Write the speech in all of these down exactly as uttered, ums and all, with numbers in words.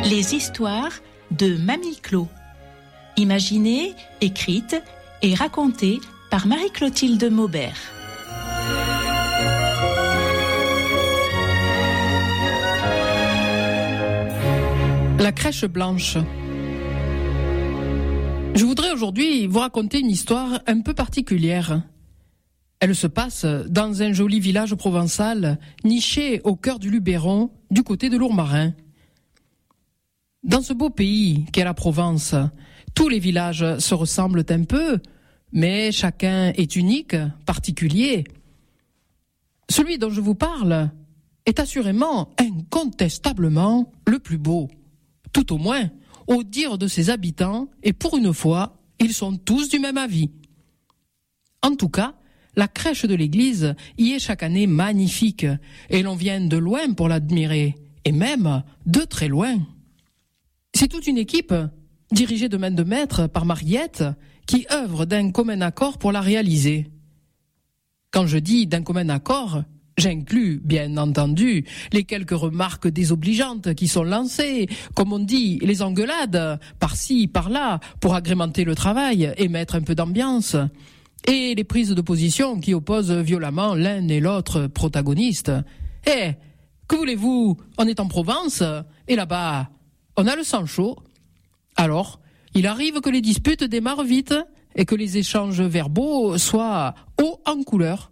Les histoires de Mamie Clo. Imaginées, écrites et racontées par Marie-Clotilde Maubert. La crèche blanche. Je voudrais aujourd'hui vous raconter une histoire un peu particulière. Elle se passe dans un joli village provençal, niché au cœur du Luberon, du côté de Lourmarin. Dans ce beau pays qu'est la Provence, tous les villages se ressemblent un peu, mais chacun est unique, particulier. Celui dont je vous parle est assurément, incontestablement, le plus beau. Tout au moins, au dire de ses habitants, et pour une fois, ils sont tous du même avis. En tout cas, la crèche de l'église y est chaque année magnifique, et l'on vient de loin pour l'admirer, et même de très loin. C'est toute une équipe, dirigée de main de maître par Mariette, qui œuvre d'un commun accord pour la réaliser. Quand je dis d'un commun accord, j'inclus, bien entendu, les quelques remarques désobligeantes qui sont lancées, comme on dit, les engueulades, par-ci, par-là, pour agrémenter le travail et mettre un peu d'ambiance, et les prises de position qui opposent violemment l'un et l'autre protagoniste. Eh, que voulez-vous, on est en Provence, et là-bas, on a le sang chaud. Alors, il arrive que les disputes démarrent vite, et que les échanges verbaux soient hauts en couleur.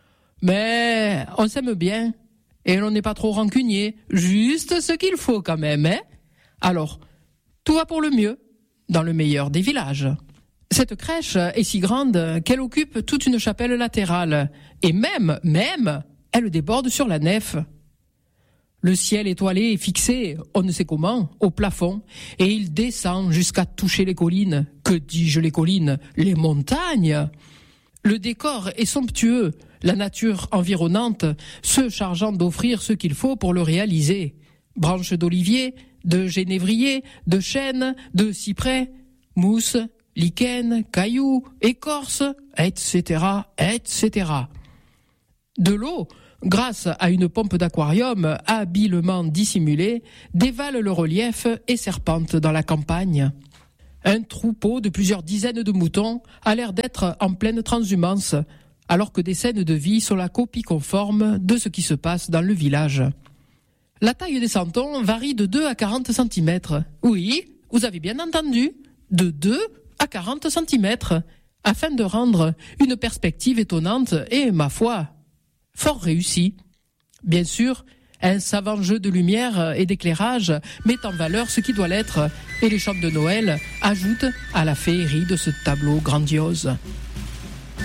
Mais on s'aime bien, et l'on n'est pas trop rancunier, juste ce qu'il faut quand même, hein. Alors, tout va pour le mieux, dans le meilleur des villages. Cette crèche est si grande qu'elle occupe toute une chapelle latérale, et même, même, elle déborde sur la nef. Le ciel étoilé est fixé, on ne sait comment, au plafond, et il descend jusqu'à toucher les collines. Que dis-je les collines? Les montagnes. Le décor est somptueux, la nature environnante se chargeant d'offrir ce qu'il faut pour le réaliser. Branches d'olivier, de génévrier, de chêne, de cyprès, mousse, lichen, cailloux, écorce, et cetera, et cetera. De l'eau, grâce à une pompe d'aquarium habilement dissimulée, dévale le relief et serpente dans la campagne. Un troupeau de plusieurs dizaines de moutons a l'air d'être en pleine transhumance, alors que des scènes de vie sont la copie conforme de ce qui se passe dans le village. La taille des santons varie de deux à quarante centimètres. Oui, vous avez bien entendu, de deux à quarante centimètres, afin de rendre une perspective étonnante et, ma foi, fort réussie. Bien sûr, un savant jeu de lumière et d'éclairage met en valeur ce qui doit l'être, et les chants de Noël ajoutent à la féerie de ce tableau grandiose.